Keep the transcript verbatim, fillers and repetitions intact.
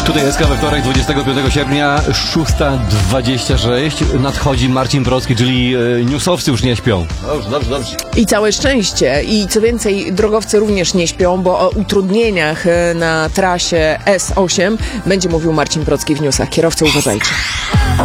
Tutaj jest we wtorek, dwudziestego piątego sierpnia, szósta dwadzieścia sześć. Nadchodzi Marcin Procki, czyli e, newsowcy już nie śpią. Dobrze, dobrze, dobrze. I całe szczęście. I co więcej, drogowcy również nie śpią, bo o utrudnieniach na trasie S osiem będzie mówił Marcin Procki w newsach. Kierowcy, uważajcie.